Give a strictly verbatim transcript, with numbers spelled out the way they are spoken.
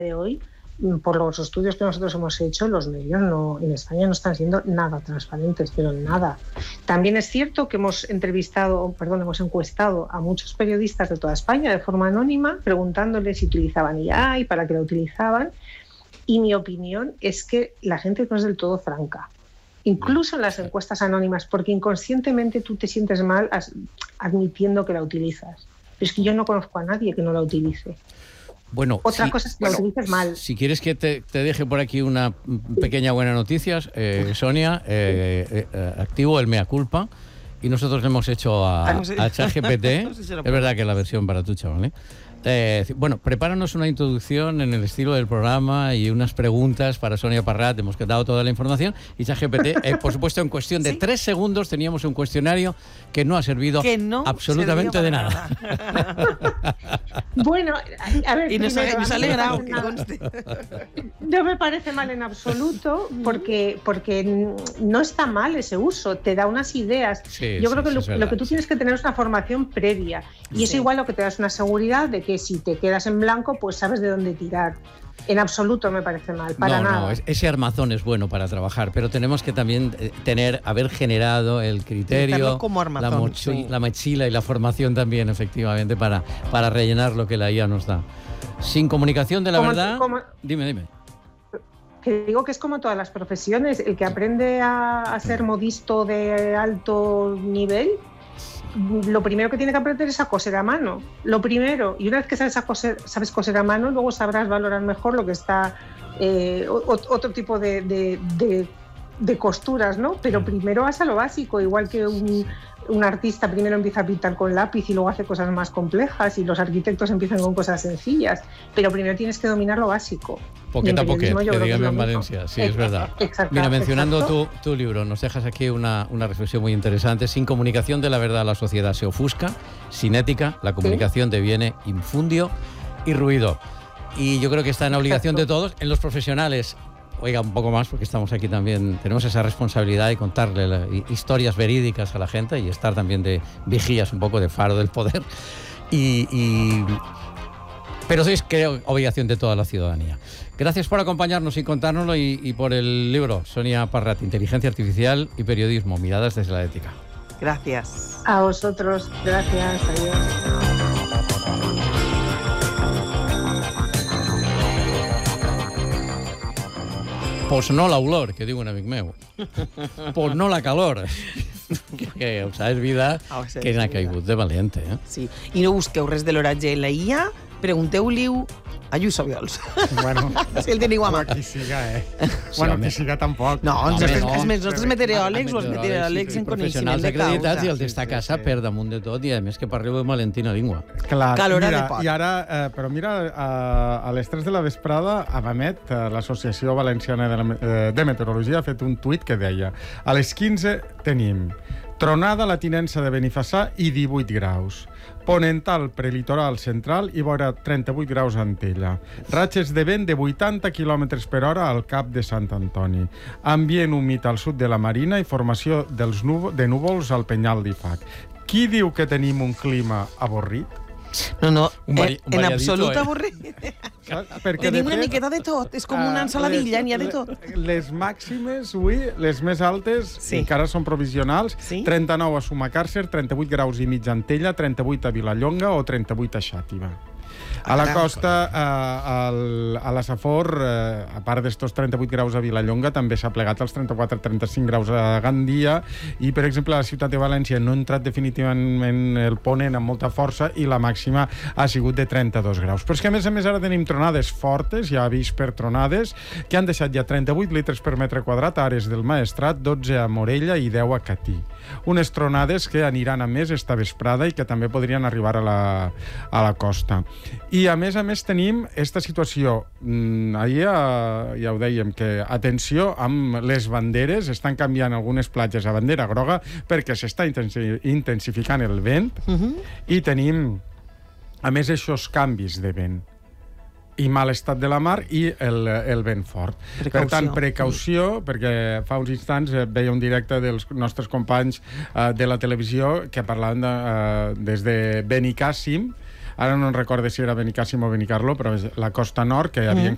de hoy, por los estudios que nosotros hemos hecho, los medios no, en España no están siendo nada transparentes, pero nada. También es cierto que hemos entrevistado, perdón, hemos encuestado a muchos periodistas de toda España de forma anónima, preguntándoles si utilizaban I A y para qué lo utilizaban. Y mi opinión es que la gente no es del todo franca, incluso en las encuestas anónimas, porque inconscientemente tú te sientes mal admitiendo que la utilizas. Pero es que yo no conozco a nadie que no la utilice. Bueno, Otra si, cosa es que bueno, lo utilices mal. Si quieres que te, te deje por aquí una pequeña buena noticia, eh, Sonia, eh, eh, activo el mea culpa y nosotros le hemos hecho a, a ChatGPT, no sé si es verdad que es la versión baratucha, ¿vale? Eh, bueno, prepáranos una introducción en el estilo del programa y unas preguntas para Sonia Parrat. Hemos dado toda la información y ChatGPT, eh, por supuesto, en cuestión de ¿Sí? tres segundos teníamos un cuestionario que no ha servido no absolutamente de nada. nada. Bueno, a ver, y nos, primero, nos ha alegrado no, que conste. No me parece mal en absoluto porque, porque no está mal ese uso, te da unas ideas. Sí, Yo sí, creo que sí, lo, lo que tú tienes que tener es una formación previa y sí. es igual lo que te das una seguridad de que que si te quedas en blanco, pues sabes de dónde tirar. En absoluto me parece mal, para no, nada. No, ese armazón es bueno para trabajar, pero tenemos que también tener, haber generado el criterio, como armazón, la, mochi, sí. la mochila y la formación también, efectivamente, para, para rellenar lo que la I A nos da. Sin comunicación de la como, verdad... Como, dime, dime. Que digo que es como todas las profesiones. El que aprende a, a ser modisto de alto nivel, lo primero que tiene que aprender es a coser a mano, lo primero, y una vez que sabes, a coser, sabes coser a mano, luego sabrás valorar mejor lo que está, eh, otro tipo de, de, de, de costuras, ¿no? Pero primero vas a lo básico, igual que un, un artista primero empieza a pintar con lápiz y luego hace cosas más complejas, y los arquitectos empiezan con cosas sencillas, pero primero tienes que dominar lo básico. Poquet a poquet, que dígame en Valencia, sí, es verdad. Exacto, Mira, mencionando tu, tu libro, nos dejas aquí una, una reflexión muy interesante. Sin comunicación de la verdad, la sociedad se ofusca. Sin ética, la comunicación ¿Sí? deviene infundio y ruido. Y yo creo que está en obligación Exacto. de todos, en los profesionales. Oiga, un poco más, porque estamos aquí también, tenemos esa responsabilidad de contarle la, historias verídicas a la gente y estar también de vigías, un poco de faro del poder. Y... y pero es, creo, obligación de toda la ciudadanía. Gracias por acompañarnos y contárnoslo y, y por el libro, Sonia Parrat, Inteligencia Artificial y Periodismo, miradas desde la ética. Gracias. A vosotros, gracias, adiós. Pues no l'olor, que diu un amic meu. Pues no la calor. que, que o sea, és vida oh, sí, que n'ha sí, caigut de valente. Eh? Sí. I no busqueu res de l'oratge en la I A, pregunteu-li a Lluís Obiols. Bueno, si el teniu a mà. Qui siga, eh? Sí, bueno, qui siga tampoc. No, no, els, home, no. Els nostres meteoròlegs, els meteoròlegs en coneixement de causa. Acreditats i els d'esta casa sí, sí. per damunt de tot i a més que parleu de Valentina Lingua. Clar, Calora mira, de pot. I ara, eh, però mira, a, a les tres de la vesprada, a Vamet, l'Associació Valenciana de, la, de Meteorologia, ha fet un tuit que deia: a les quinze tenim tronada a la tinença de Benifassà i divuit graus. Ponental prelitoral central i vora trenta-vuit graus a Antella. Ratxes de vent de vuitanta quilòmetres per hora al Cap de Sant Antoni. Ambient humit al sud de la Marina i formació dels núvols, de núvols al Penyal d'Ifac. Qui diu que tenim un clima avorrit? No, no, un vari, un en absolut eh? avorrit. Perquè tenim una miqueta de tot, és com una ensaladilla, n'hi ha de tot. Les màximes, avui, les més altes, sí. encara són provisionals, sí? trenta-nou a Sumacàrcer, trenta-vuit graus i mig a Antella, trenta-vuit a Vilallonga o trenta-vuit a Xàtiva. A la costa, eh, a la Safor, eh, a part d'estos trenta-vuit graus a Vilallonga, també s'ha plegat als trenta-quatre a trenta-cinc graus a Gandia i, per exemple, a la ciutat de València no ha entrat definitivament el ponent amb molta força i la màxima ha sigut de trenta-dos graus. Però és que, a més a més, ara tenim tronades fortes, ja avís per tronades, que han deixat ja trenta-vuit litres per metre quadrat a Ares del Maestrat, dotze a Morella i deu a Catí. Unes tronades que aniran a més esta vesprada i que també podrien arribar a la, a la costa. I, a més a més, tenim esta situació. Mm, ahir ja, ja ho dèiem, que, atenció, amb les banderes, estan canviant algunes platges a bandera groga perquè s'està intensificant el vent uh-huh. i tenim, a més, aquests canvis de vent i mal estat de la mar i el, el vent fort. Precaució. Per tant, precaució, sí. perquè fa uns instants veia un directe dels nostres companys uh, de la televisió que parlaven de, uh, des de Benicàssim. Ara no recordo si era Benicàssim o Benicarló, però és la costa nord, que havien